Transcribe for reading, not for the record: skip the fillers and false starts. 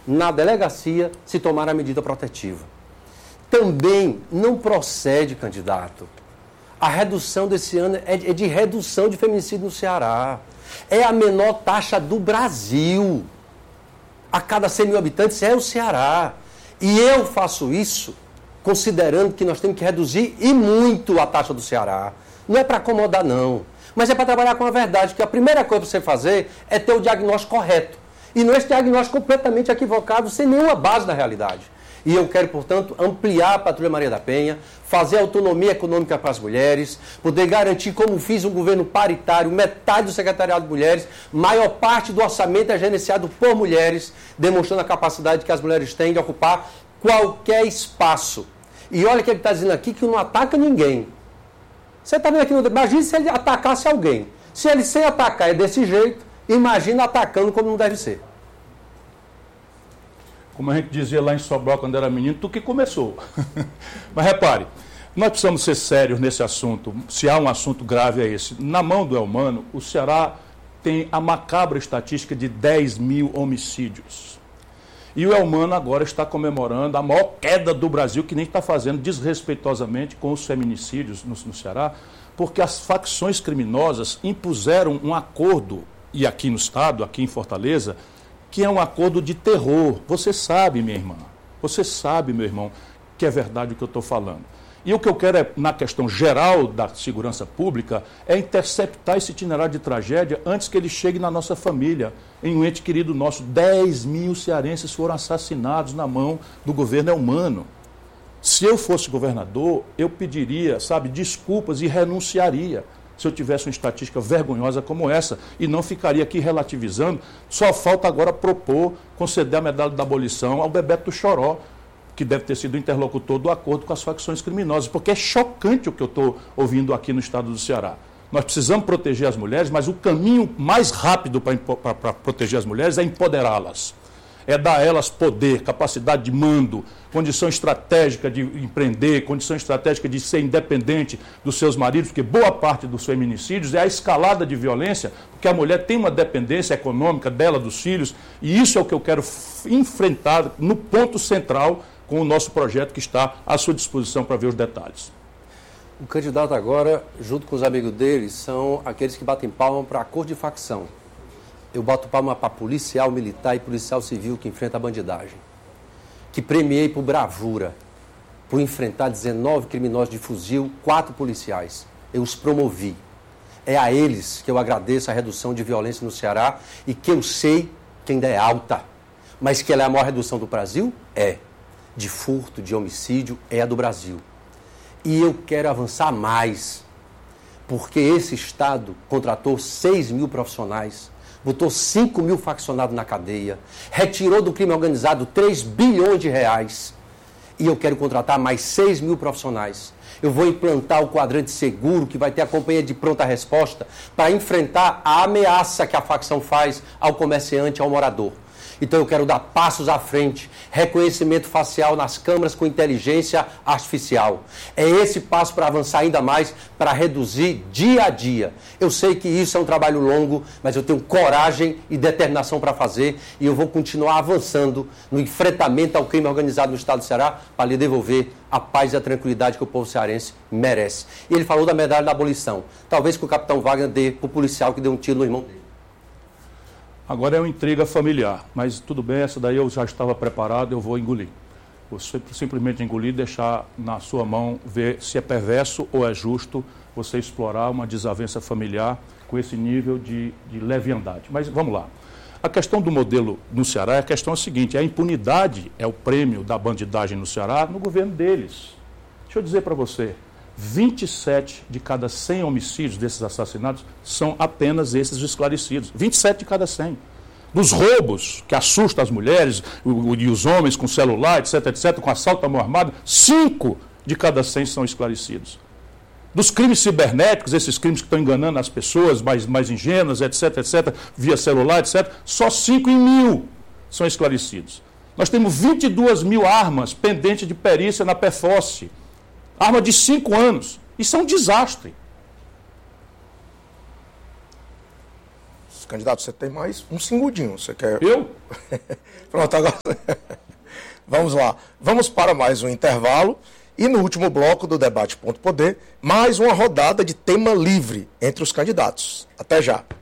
na delegacia se tomar a medida protetiva. Também não procede, candidato. A redução desse ano é de redução de feminicídio no Ceará. É a menor taxa do Brasil. A cada 100 mil habitantes é o Ceará. E eu faço isso considerando que nós temos que reduzir e muito a taxa do Ceará. Não é para acomodar, não. Mas é para trabalhar com a verdade, que a primeira coisa para você fazer é ter o diagnóstico correto. E não esse diagnóstico completamente equivocado, sem nenhuma base na realidade. E eu quero, portanto, ampliar a Patrulha Maria da Penha, fazer autonomia econômica para as mulheres, poder garantir, como fiz um governo paritário, metade do secretariado de mulheres, maior parte do orçamento é gerenciado por mulheres, demonstrando a capacidade que as mulheres têm de ocupar qualquer espaço. E olha que ele está dizendo aqui que não ataca ninguém. Você está vendo aqui, imagine se ele atacasse alguém. Se ele sem atacar é desse jeito, imagina atacando como não deve ser. Como a gente dizia lá em Sobral quando era menino, tu que começou. Mas repare, nós precisamos ser sérios nesse assunto. Se há um assunto grave é esse. Na mão do Elmano, o Ceará tem a macabra estatística de 10 mil homicídios. E o Elmano agora está comemorando a maior queda do Brasil, que nem está fazendo desrespeitosamente com os feminicídios no Ceará, porque as facções criminosas impuseram um acordo, e aqui no Estado, aqui em Fortaleza, que é um acordo de terror. Você sabe, minha irmã, você sabe, meu irmão, que é verdade o que eu estou falando. E o que eu quero é, na questão geral da segurança pública, é interceptar esse itinerário de tragédia antes que ele chegue na nossa família, em um ente querido nosso. 10 mil cearenses foram assassinados na mão do governo Elmano. Se eu fosse governador, eu pediria, desculpas e renunciaria. Se eu tivesse uma estatística vergonhosa como essa, e não ficaria aqui relativizando, só falta agora propor, conceder a medalha da abolição ao Bebeto do Choró, que deve ter sido o interlocutor do acordo com as facções criminosas, porque é chocante o que eu estou ouvindo aqui no estado do Ceará. Nós precisamos proteger as mulheres, mas o caminho mais rápido para proteger as mulheres é empoderá-las. É dar a elas poder, capacidade de mando, condição estratégica de empreender, condição estratégica de ser independente dos seus maridos, porque boa parte dos feminicídios é a escalada de violência, porque a mulher tem uma dependência econômica dela, dos filhos, e isso é o que eu quero enfrentar no ponto central com o nosso projeto que está à sua disposição para ver os detalhes. O candidato agora, junto com os amigos dele, são aqueles que batem palma para acordo de facção. Eu bato palma para policial militar e policial civil que enfrenta a bandidagem. Que premiei por bravura, por enfrentar 19 criminosos de fuzil, 4 policiais. Eu os promovi. É a eles que eu agradeço a redução de violência no Ceará e que eu sei que ainda é alta. Mas que ela é a maior redução do Brasil? É. De furto, de homicídio, é a do Brasil. E eu quero avançar mais, porque esse Estado contratou 6 mil profissionais, botou 5 mil faccionados na cadeia, retirou do crime organizado 3 bilhões de reais. E eu quero contratar mais 6 mil profissionais. Eu vou implantar o quadrante seguro, que vai ter a companhia de pronta resposta, para enfrentar a ameaça que a facção faz ao comerciante, ao morador. Então eu quero dar passos à frente, reconhecimento facial nas câmaras com inteligência artificial. É esse passo para avançar ainda mais, para reduzir dia a dia. Eu sei que isso é um trabalho longo, mas eu tenho coragem e determinação para fazer e eu vou continuar avançando no enfrentamento ao crime organizado no estado do Ceará para lhe devolver a paz e a tranquilidade que o povo cearense merece. E ele falou da medalha da abolição. Talvez que o capitão Wagner dê para o policial que deu um tiro no irmão dele. Agora é uma intriga familiar, mas tudo bem, essa daí eu já estava preparado, eu vou engolir. Vou simplesmente engolir, deixar na sua mão ver se é perverso ou é justo você explorar uma desavença familiar com esse nível de leviandade. Mas vamos lá. A questão do modelo no Ceará, a questão é a seguinte, a impunidade é o prêmio da bandidagem no Ceará no governo deles. Deixa eu dizer para você, 27 de cada 100 homicídios desses assassinatos são apenas esses esclarecidos. 27 de cada 100. Dos roubos, que assustam as mulheres e os homens com celular, etc., com assalto à mão armada, 5 de cada 100 são esclarecidos. Dos crimes cibernéticos, esses crimes que estão enganando as pessoas mais ingênuas, etc., via celular, etc., só 5 em 1000 são esclarecidos. Nós temos 22 mil armas pendentes de perícia na PFOSSE. Arma de 5 anos. Isso é um desastre. candidato, você tem mais um segundinho. Você quer... Eu? Pronto, agora... Vamos lá. Vamos para mais um intervalo. E no último bloco do Debate Ponto Poder, mais uma rodada de tema livre entre os candidatos. Até já.